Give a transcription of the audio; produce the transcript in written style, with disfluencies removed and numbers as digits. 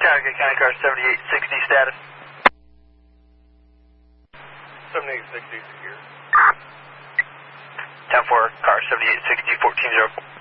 Connecticut County Car 7860 status. 7860 secure. 10-4, car 7860, 14-0.